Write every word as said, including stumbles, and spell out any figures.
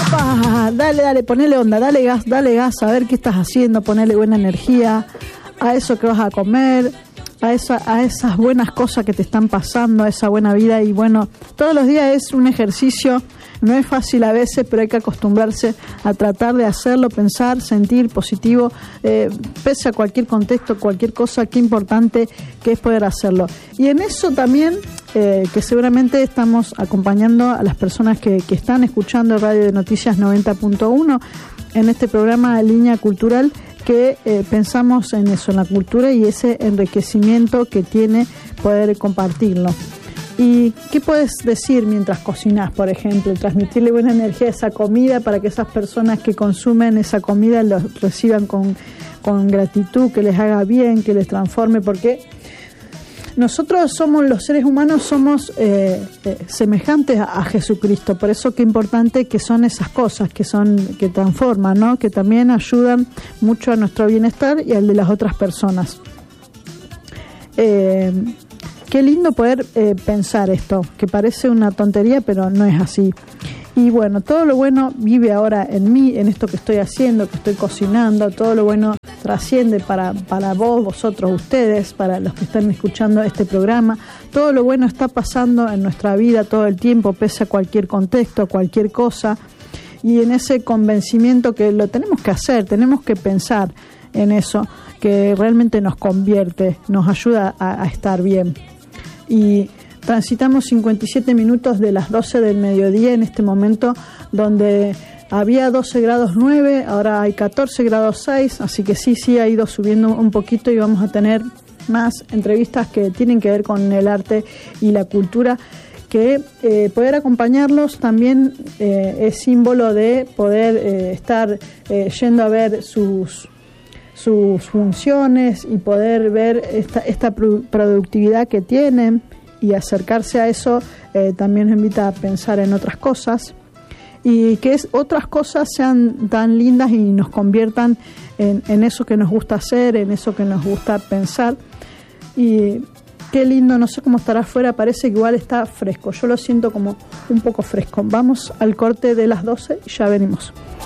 Pa, dale, dale, ponele onda, dale gas, dale gas, a ver qué estás haciendo, ponele buena energía a eso que vas a comer, a esa, a esas buenas cosas que te están pasando, a esa buena vida. Y bueno, todos los días es un ejercicio, no es fácil a veces, pero hay que acostumbrarse a tratar de hacerlo, pensar, sentir positivo, eh, pese a cualquier contexto, cualquier cosa, qué importante que es poder hacerlo. Y en eso también, eh, que seguramente estamos acompañando a las personas que, que están escuchando Radio de Noticias noventa punto uno en este programa Línea Cultural, que eh, pensamos en eso, en la cultura y ese enriquecimiento que tiene poder compartirlo. ¿Y qué puedes decir mientras cocinas, por ejemplo? Transmitirle buena energía a esa comida para que esas personas que consumen esa comida lo reciban con, con gratitud, que les haga bien, que les transforme, porque nosotros somos, los seres humanos, somos eh, eh, semejantes a, a Jesucristo. Por eso qué importante que son esas cosas que son que transforman, ¿no? Que también ayudan mucho a nuestro bienestar y al de las otras personas. Eh, qué lindo poder eh, pensar esto, que parece una tontería, pero no es así. Y bueno, todo lo bueno vive ahora en mí, en esto que estoy haciendo, que estoy cocinando. Todo lo bueno trasciende para, para vos, vosotros, ustedes, para los que están escuchando este programa. Todo lo bueno está pasando en nuestra vida todo el tiempo, pese a cualquier contexto, cualquier cosa. Y en ese convencimiento que lo tenemos que hacer, tenemos que pensar en eso, que realmente nos convierte, nos ayuda a, a estar bien. Y transitamos cincuenta y siete minutos de las doce del mediodía en este momento, donde había doce grados nueve, ahora hay catorce grados seis, así que sí, sí ha ido subiendo un poquito y vamos a tener más entrevistas que tienen que ver con el arte y la cultura, que eh, poder acompañarlos también eh, es símbolo de poder eh, estar eh, yendo a ver sus sus funciones y poder ver esta, esta productividad que tienen, y acercarse a eso eh, también nos invita a pensar en otras cosas, y que es, otras cosas sean tan lindas y nos conviertan en, en eso que nos gusta hacer, en eso que nos gusta pensar. Y qué lindo, no sé cómo estará afuera, parece que igual está fresco, yo lo siento como un poco fresco. Vamos al corte de las doce y ya venimos.